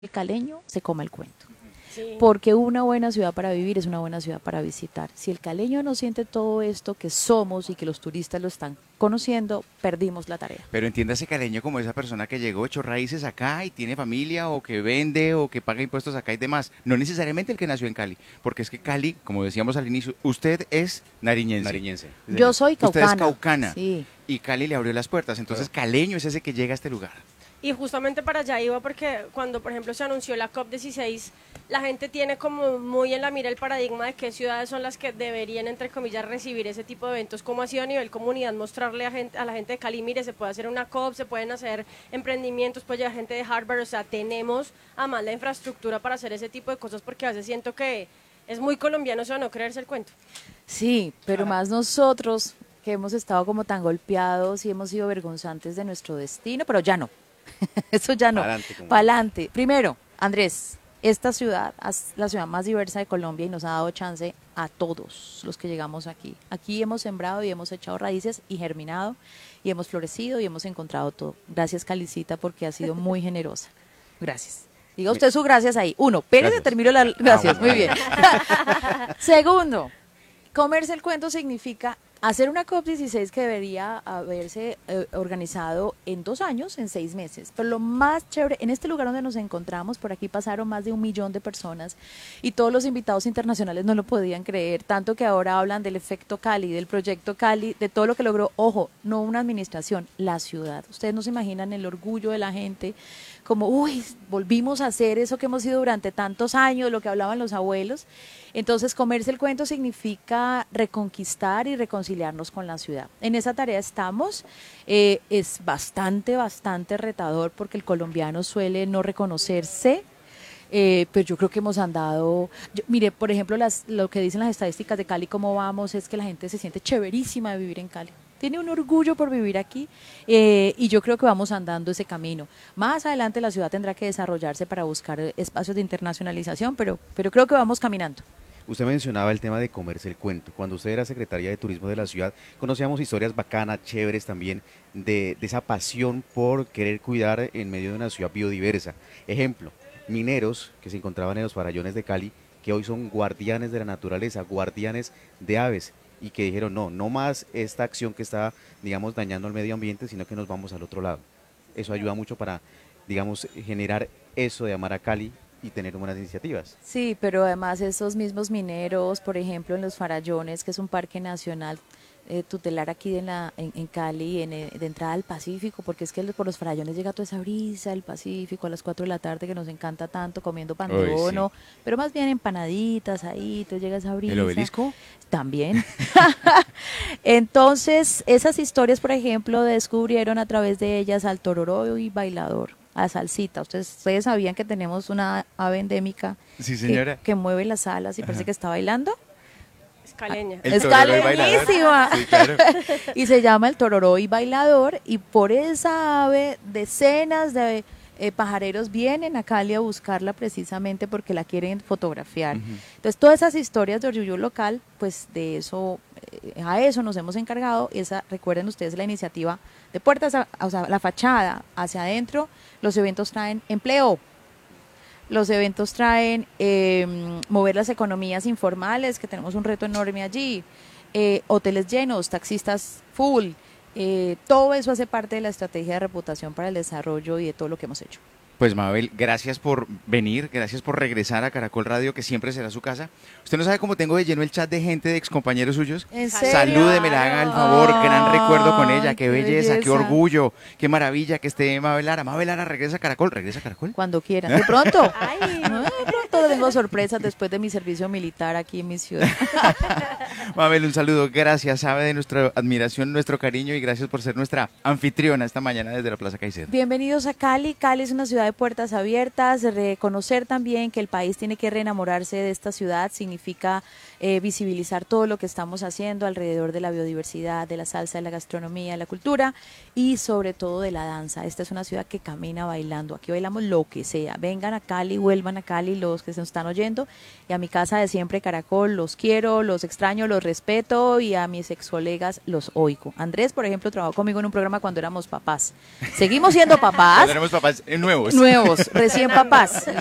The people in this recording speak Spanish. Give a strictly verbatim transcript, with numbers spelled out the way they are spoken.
el caleño se coma el cuento. Sí. Porque una buena ciudad para vivir es una buena ciudad para visitar. Si el caleño no siente todo esto que somos y que los turistas lo están conociendo, perdimos la tarea. Pero entiéndase caleño como esa persona que llegó hecho raíces acá y tiene familia o que vende o que paga impuestos acá y demás. No necesariamente el que nació en Cali, porque es que Cali, como decíamos al inicio, usted es nariñense. Nariñense. Yo soy caucana. Usted es caucana. Sí. Y Cali le abrió las puertas. Entonces caleño es ese que llega a este lugar. Y justamente para allá iba porque cuando, por ejemplo, se anunció la COP dieciséis, la gente tiene como muy en la mira el paradigma de qué ciudades son las que deberían, entre comillas, recibir ese tipo de eventos. ¿Cómo ha sido a nivel comunidad mostrarle a, gente, a la gente de Cali, mire, se puede hacer una COP, se pueden hacer emprendimientos, puede llegar gente de Harvard, o sea, tenemos además la infraestructura para hacer ese tipo de cosas, porque a veces siento que es muy colombiano eso de no creerse el cuento. Sí, pero más nosotros que hemos estado como tan golpeados y hemos sido vergonzantes de nuestro destino, pero ya no. Eso ya no. Para adelante. Primero, Andrés, esta ciudad es la ciudad más diversa de Colombia y nos ha dado chance a todos los que llegamos aquí. Aquí hemos sembrado y hemos echado raíces y germinado y hemos florecido y hemos encontrado todo. Gracias, Calicita, porque ha sido muy generosa. Gracias. Diga usted su gracias ahí. Uno, Pérez, termino la gracias. Muy bien. Segundo, comerse el cuento significa hacer una COP dieciséis que debería haberse eh, organizado en dos años, en seis meses. Pero lo más chévere, en este lugar donde nos encontramos, por aquí pasaron más de un millón de personas y todos los invitados internacionales no lo podían creer, tanto que ahora hablan del efecto Cali, del proyecto Cali, de todo lo que logró, ojo, no una administración, la ciudad. Ustedes no se imaginan el orgullo de la gente, como, uy, volvimos a hacer eso que hemos sido durante tantos años, lo que hablaban los abuelos. Entonces, comerse el cuento significa reconquistar y reconciliarnos con la ciudad. En esa tarea estamos. Eh, es bastante, bastante retador porque el colombiano suele no reconocerse, eh, pero yo creo que hemos andado. Yo, mire, por ejemplo, las, lo que dicen las estadísticas de Cali, cómo vamos, es que la gente se siente chéverísima de vivir en Cali. Tiene un orgullo por vivir aquí eh, y yo creo que vamos andando ese camino. Más adelante la ciudad tendrá que desarrollarse para buscar espacios de internacionalización, pero, pero creo que vamos caminando. Usted mencionaba el tema de comerse el cuento. Cuando usted era secretaria de Turismo de la ciudad, conocíamos historias bacanas, chéveres también, de, de esa pasión por querer cuidar en medio de una ciudad biodiversa. Ejemplo, mineros que se encontraban en los farallones de Cali, que hoy son guardianes de la naturaleza, guardianes de aves, y que dijeron, no, no más esta acción que está, digamos, dañando al medio ambiente, sino que nos vamos al otro lado. Eso ayuda mucho para, digamos, generar eso de amar a Cali y tener buenas iniciativas. Sí, pero además esos mismos mineros, por ejemplo, en los Farallones, que es un parque nacional eh, tutelar aquí en, la, en, en Cali, en, de entrada al Pacífico, porque es que por los Farallones llega toda esa brisa del Pacífico a las cuatro de la tarde que nos encanta tanto, comiendo pan de bono, sí, pero más bien empanaditas ahí, te llega esa brisa. ¿El obelisco? También. Entonces, esas historias, por ejemplo, descubrieron a través de ellas al tororó y bailador, a salsita. Ustedes, ustedes sabían que tenemos una ave endémica, sí, señora, que, que mueve las alas y parece Ajá. que está bailando. Es caleña. El es caleñísima. Sí, claro. Y se llama el tororó y bailador, y por esa ave decenas de eh, pajareros vienen a Cali a buscarla precisamente porque la quieren fotografiar. Uh-huh. Entonces, todas esas historias de orgullo local, pues de eso, eh, a eso nos hemos encargado. Esa, recuerden ustedes la iniciativa de puertas, a, o sea, la fachada hacia adentro. Los eventos traen empleo, los eventos traen eh, mover las economías informales, que tenemos un reto enorme allí, eh, hoteles llenos, taxistas full, eh, todo eso hace parte de la estrategia de reputación para el desarrollo y de todo lo que hemos hecho. Pues Mabel, gracias por venir, gracias por regresar a Caracol Radio, que siempre será su casa. Usted no sabe cómo tengo de lleno el chat de gente, de excompañeros suyos. ¿En serio? Salúdeme, le haga el favor, oh, gran recuerdo con ella, qué, qué belleza, belleza, qué orgullo, qué maravilla que esté Mabel Lara. Mabel Lara, regresa a Caracol, regresa a Caracol. Cuando quieran, de pronto. Ay, no, de pronto tengo sorpresas después de mi servicio militar aquí en mi ciudad. Mabel, un saludo, gracias, sabe de nuestra admiración, nuestro cariño y gracias por ser nuestra anfitriona esta mañana desde la Plaza Caicedo. Bienvenidos a Cali. Cali es una ciudad de puertas abiertas. Reconocer también que el país tiene que reenamorarse de esta ciudad significa eh, visibilizar todo lo que estamos haciendo alrededor de la biodiversidad, de la salsa, de la gastronomía, de la cultura y sobre todo de la danza. Esta es una ciudad que camina bailando, aquí bailamos lo que sea. Vengan a Cali, vuelvan a Cali los que se nos están oyendo, y a mi casa de siempre Caracol los quiero, los extraño, los respeto, y a mis ex colegas los oigo. Andrés, por ejemplo, trabajó conmigo en un programa cuando éramos papás. Seguimos siendo papás. Cuando éramos papás eh, nuevos. nuevos, recién papás.